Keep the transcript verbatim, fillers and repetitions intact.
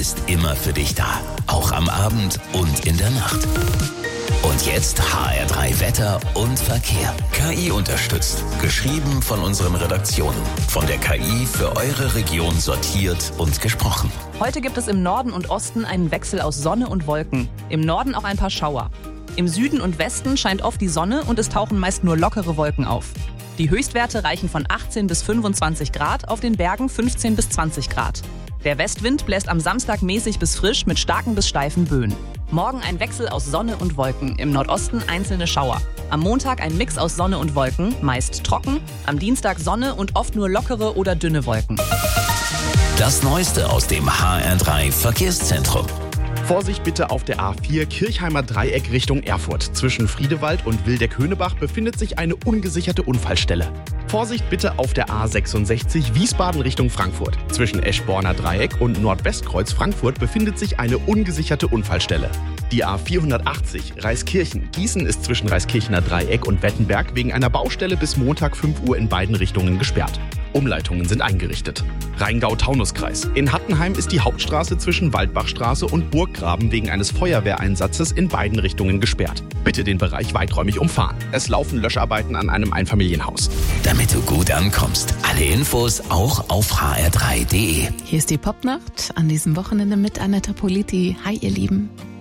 ist immer für dich da. Auch am Abend und in der Nacht. Und jetzt H R drei Wetter und Verkehr. K I unterstützt. Geschrieben von unseren Redaktionen. Von der K I für eure Region sortiert und gesprochen. Heute gibt es im Norden und Osten einen Wechsel aus Sonne und Wolken. Im Norden auch ein paar Schauer. Im Süden und Westen scheint oft die Sonne und es tauchen meist nur lockere Wolken auf. Die Höchstwerte reichen von achtzehn bis fünfundzwanzig Grad, auf den Bergen fünfzehn bis zwanzig Grad. Der Westwind bläst am Samstag mäßig bis frisch mit starken bis steifen Böen. Morgen ein Wechsel aus Sonne und Wolken, im Nordosten einzelne Schauer. Am Montag ein Mix aus Sonne und Wolken, meist trocken. Am Dienstag Sonne und oft nur lockere oder dünne Wolken. Das Neueste aus dem H R drei Verkehrszentrum. Vorsicht bitte auf der A vier Kirchheimer Dreieck Richtung Erfurt. Zwischen Friedewald und Wildeck-Höhnebach befindet sich eine ungesicherte Unfallstelle. Vorsicht bitte auf der A sechsundsechzig Wiesbaden Richtung Frankfurt. Zwischen Eschborner Dreieck und Nordwestkreuz Frankfurt befindet sich eine ungesicherte Unfallstelle. Die A vierhundertachtzig Reiskirchen. Gießen ist zwischen Reiskirchener Dreieck und Wettenberg wegen einer Baustelle bis Montag fünf Uhr in beiden Richtungen gesperrt. Umleitungen sind eingerichtet. Rheingau-Taunus-Kreis. In Hattenheim ist die Hauptstraße zwischen Waldbachstraße und Burggraben wegen eines Feuerwehreinsatzes in beiden Richtungen gesperrt. Bitte den Bereich weiträumig umfahren. Es laufen Löscharbeiten an einem Einfamilienhaus. Damit du gut ankommst. Alle Infos auch auf h r drei punkt d e. Hier ist die Popnacht an diesem Wochenende mit Annetta Politi. Hi, ihr Lieben.